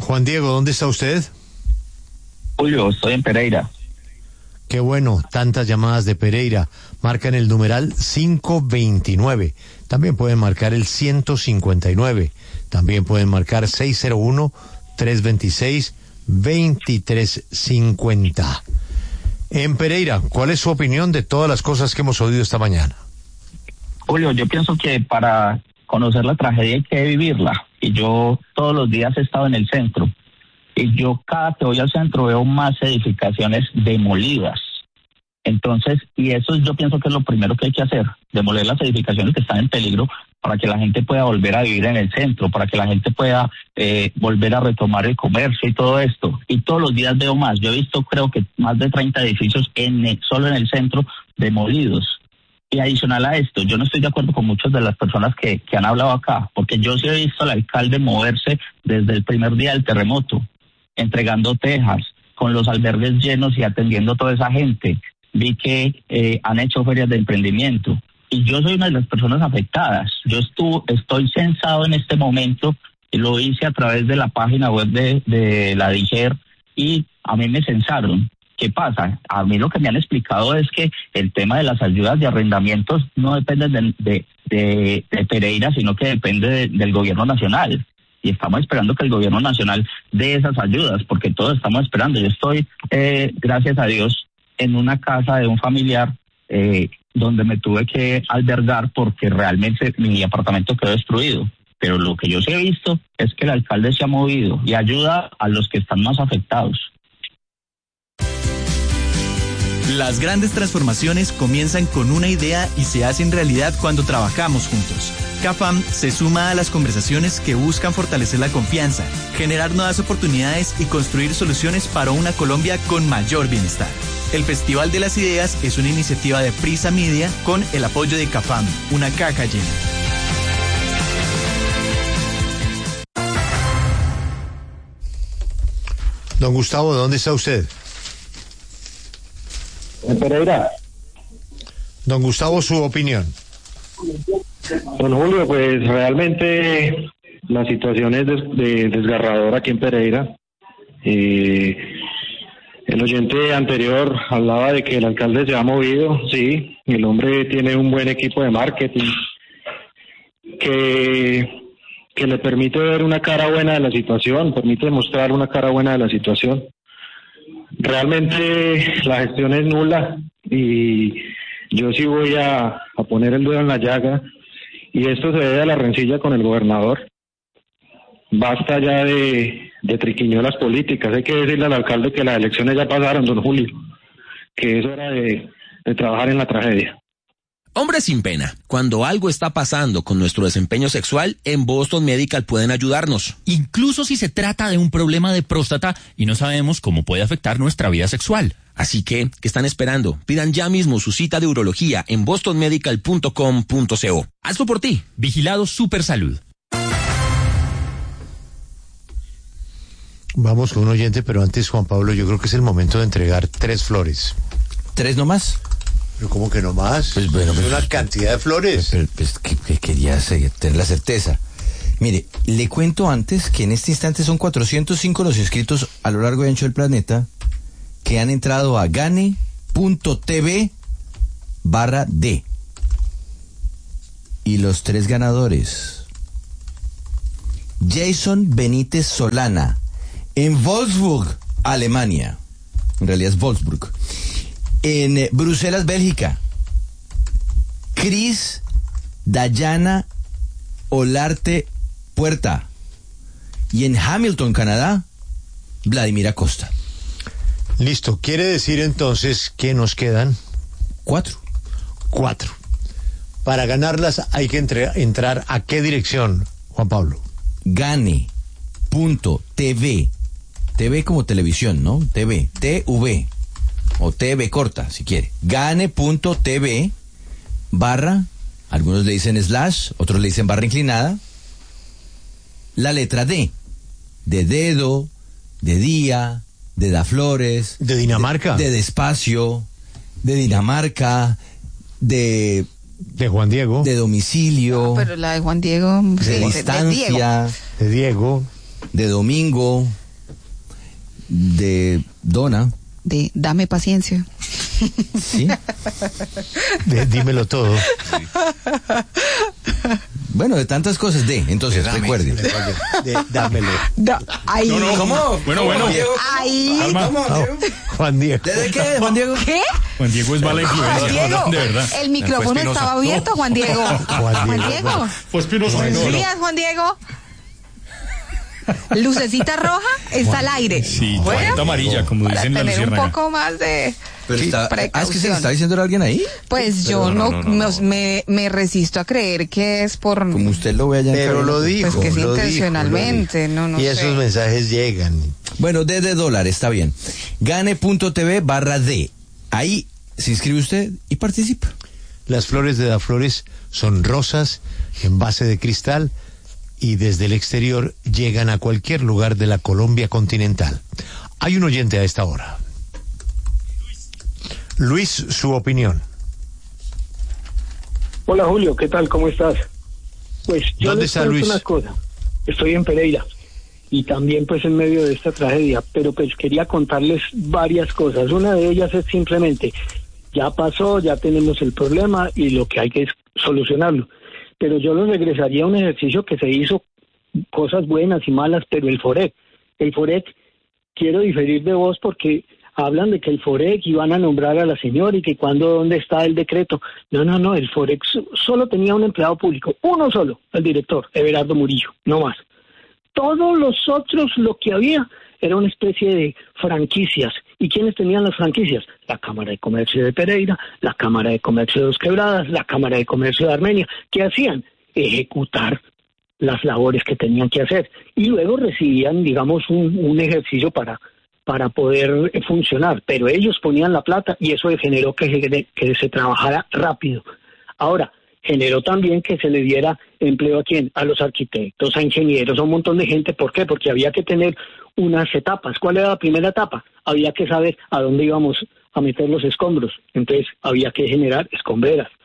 Juan Diego, ¿dónde está usted? Julio, estoy en Pereira. Qué bueno, tantas llamadas de Pereira. Marcan el numeral 529. También pueden marcar el 159. También pueden marcar 601-326-2350. En Pereira, ¿cuál es su opinión de todas las cosas que hemos oído esta mañana? Julio, yo pienso que para conocer la tragedia hay que vivirla. Y yo todos los días he estado en el centro. Y yo cada que voy al centro veo más edificaciones demolidas. Entonces, y eso yo pienso que es lo primero que hay que hacer, demoler las edificaciones que están en peligro para que la gente pueda volver a vivir en el centro, para que la gente pueda volver a retomar el comercio y todo esto. Y todos los días veo más. Yo he visto creo que más de 30 edificios solo en el centro demolidos. Y adicional a esto, yo no estoy de acuerdo con muchas de las personas que han hablado acá, porque yo sí he visto al alcalde moverse desde el primer día del terremoto, entregando tejas, con los albergues llenos y atendiendo a toda esa gente. Vi que han hecho ferias de emprendimiento y yo soy una de las personas afectadas. Yo estoy censado en este momento, y lo hice a través de la página web de la DIGER y a mí me censaron. ¿Qué pasa? A mí lo que me han explicado es que el tema de las ayudas de arrendamientos no depende de Pereira, sino que depende del gobierno nacional. Y estamos esperando que el gobierno nacional dé esas ayudas, porque todos estamos esperando. Yo estoy, gracias a Dios, en una casa de un familiar donde me tuve que albergar porque realmente mi apartamento quedó destruido. Pero lo que yo sí he visto es que el alcalde se ha movido y ayuda a los que están más afectados. Las grandes transformaciones comienzan con una idea y se hacen realidad cuando trabajamos juntos. CAFAM se suma a las conversaciones que buscan fortalecer la confianza, generar nuevas oportunidades y construir soluciones para una Colombia con mayor bienestar. El Festival de las Ideas es una iniciativa de Prisa Media con el apoyo de CAFAM, una caja llena. Don Gustavo, ¿dónde está usted? En Pereira. Don Gustavo, su opinión. Don Julio, pues realmente la situación es desgarradora aquí en Pereira. El oyente anterior hablaba de que el alcalde se ha movido. Sí, el hombre tiene un buen equipo de marketing que le permite ver una cara buena de la situación, permite mostrar una cara buena de la situación. Realmente la gestión es nula y yo sí voy a poner el dedo en la llaga, y esto se debe a la rencilla con el gobernador. Basta ya de triquiñuelas políticas. Hay que decirle al alcalde que las elecciones ya pasaron, don Julio, que es hora de trabajar en la tragedia. Hombre sin pena, cuando algo está pasando con nuestro desempeño sexual, en Boston Medical pueden ayudarnos. Incluso si se trata de un problema de próstata y no sabemos cómo puede afectar nuestra vida sexual. Así que, ¿qué están esperando? Pidan ya mismo su cita de urología en bostonmedical.com.co. Hazlo por ti. Vigilado Supersalud. Vamos con un oyente, pero antes, Juan Pablo, yo creo que es el momento de entregar 3 flores. ¿3 nomás? ¿Pero cómo que no más? Pues bueno, es una cantidad de flores. Pero que quería tener la certeza. Mire, le cuento antes que en este instante son 405 los inscritos a lo largo y ancho del planeta que han entrado a gane.tv/D. Y los 3 ganadores: Jason Benítez Solana, en Wolfsburg, Alemania. En realidad es Wolfsburg. En Bruselas, Bélgica, Cris Dayana Olarte Puerta. Y en Hamilton, Canadá, Vladimir Acosta. Listo, quiere decir entonces que nos quedan 4. Para ganarlas hay que entrar ¿a qué dirección, Juan Pablo? Gane.tv. TV como televisión, ¿no? TV, TV. O TV corta, si quiere. Gane.tv/ algunos le dicen /, otros le dicen / inclinada, la letra D, de dedo, de día, de da flores, de Dinamarca, de despacio, de Dinamarca, de Juan Diego, de domicilio, pero la de Juan Diego, de distancia, de Diego, de Domingo, de Dona. De dame paciencia. Sí. Dímelo todo. Bueno, de tantas cosas entonces, recuerde. Dámelo. Ahí. No. ¿Cómo? Bueno. Ahí. Calma. Juan Diego. ¿Desde qué, Juan Diego? ¿Qué? Juan Diego es mala influencia. Juan Diego, De verdad. el micrófono estaba abierto, Juan Diego. Juan Diego. Pues Espinosa. Buenos días, Juan Diego. Lucecita roja está al aire. Sí, Bueno, tarjeta amarilla, como para dicen la tener un luciérnaga. poco más de Pero es que se precaución. le está diciendo a alguien ahí. Pues yo no. me resisto a creer que es por... Como usted lo ve allá en Pero cabina. lo dijo. Pues que es lo intencionalmente, dijo. no Y sé. esos mensajes llegan. Bueno, de dólar, está bien. Gane.tv/D. Ahí se inscribe usted y participa. Las flores de Daflores son rosas en base de cristal y desde el exterior llegan a cualquier lugar de la Colombia continental. Hay un oyente a esta hora. Luis, su opinión. Hola Julio, ¿qué tal? ¿Cómo estás? Pues yo ¿Dónde les está cuento Luis? una cosa. Estoy en Pereira y también pues en medio de esta tragedia, pero pues quería contarles varias cosas. Una de ellas es simplemente, ya pasó, ya tenemos el problema y lo que hay que es solucionarlo. Pero yo lo regresaría a un ejercicio que se hizo, cosas buenas y malas, pero el FOREC, quiero diferir de vos porque hablan de que el FOREC iban a nombrar a la señora y que dónde está el decreto. No, el FOREC solo tenía un empleado público, uno solo, el director, Everardo Murillo, no más. Todos los otros, lo que había, era una especie de franquicias. ¿Y quiénes tenían las franquicias? La Cámara de Comercio de Pereira, la Cámara de Comercio de Dos Quebradas, la Cámara de Comercio de Armenia. ¿Qué hacían? Ejecutar las labores que tenían que hacer. Y luego recibían, digamos, un ejercicio para poder funcionar. Pero ellos ponían la plata y eso generó que se trabajara rápido. Ahora, generó también que se le diera empleo a quién, a los arquitectos, a ingenieros, a un montón de gente. ¿Por qué? Porque había que tener unas etapas. ¿Cuál era la primera etapa? Había que saber a dónde íbamos a meter los escombros. Entonces había que generar escombreras.